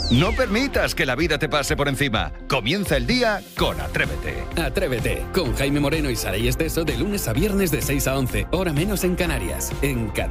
No permitas que la vida te pase por encima. Comienza el día con Atrévete. Atrévete, con Jaime Moreno y Saray Esteso de lunes a viernes de 6 a 11, hora menos en Canarias, en